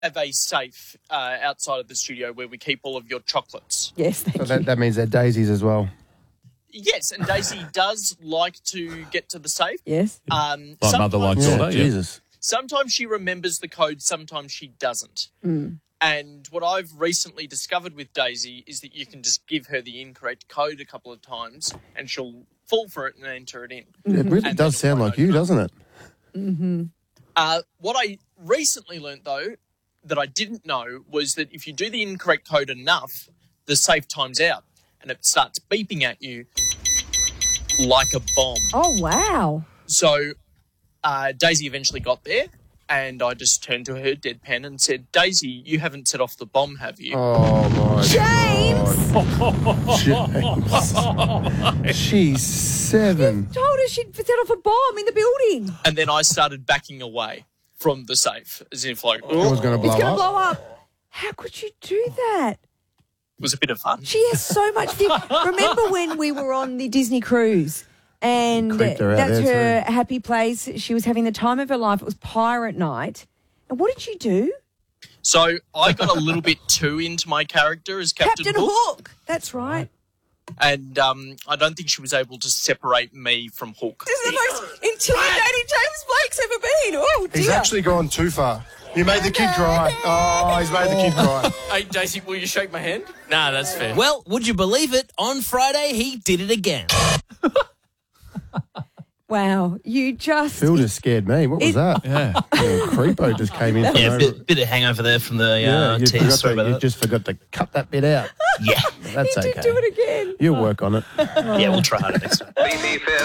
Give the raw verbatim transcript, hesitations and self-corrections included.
have a safe uh, outside of the studio where we keep all of your chocolates. Yes, thank So you. that, that means they're Daisy's as well. Yes, and Daisy does like to get to the safe. Yes. Um, My mother likes all Yeah, that, yeah. Jesus. Sometimes she remembers the code, sometimes she doesn't. Mm. And what I've recently discovered with Daisy is that you can just give her the incorrect code a couple of times and she'll fall for it and enter it in. It really And does then it sound won't like you, open up. doesn't it? Mm-hmm. Uh, what I recently learnt, though, that I didn't know was that if you do the incorrect code enough, the safe times out and it starts beeping at you like a bomb. Oh, wow. So uh, Daisy eventually got there and I just turned to her deadpan and said, Daisy, you haven't set off the bomb, have you? Oh, my James! God. James. She's seven. Told her she'd set off a bomb in the building. And then I started backing away from the safe as if like, It was going to blow It's going to up. blow up. How could you do that? it was a bit of fun. She has so much fear. Remember when we were on the Disney cruise and Creeped her out that's there her happy place. She was having the time of her life. It was pirate night. And what did you do? So I got a little bit too into my character as Captain, Captain Hook. Hook. That's right. And um, I don't think she was able to separate me from Hook. This is the most intimidating James Blake's ever been. Oh, dear. He's actually gone too far. You made the kid cry. Oh, he's made the kid cry. Hey, Daisy, will you shake my hand? Nah, that's fair. Well, would you believe it? On Friday, he did it again. Wow. You just... Phil just scared me. What was It- that? Yeah. Yeah, creepo just came in from Yeah, over. bit, bit of hangover there from the Yeah, uh, you, teas. forgot Sorry to, about you that. just forgot to cut that bit out. Yeah, That's He okay. did do it again. You'll work on it. yeah, we'll try harder next time.